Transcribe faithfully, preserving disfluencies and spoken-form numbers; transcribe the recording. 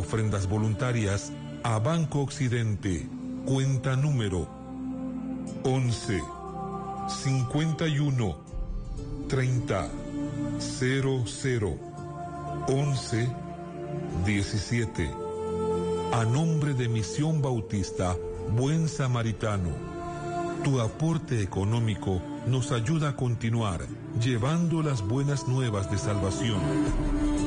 ofrendas voluntarias a Banco Occidente, cuenta número once, cincuenta y uno, treinta, cero cero, once, diecisiete. A nombre de Misión Bautista Buen Samaritano, tu aporte económico nos ayuda a continuar llevando las buenas nuevas de salvación.